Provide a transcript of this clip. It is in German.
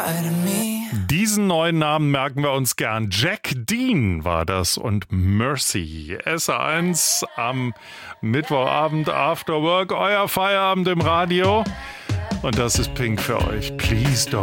Diesen neuen Namen merken wir uns gern. Jack Dean war das und Mercy. SR1 am Mittwochabend After Work, euer Feierabend im Radio. Und das ist Pink für euch. Please don't.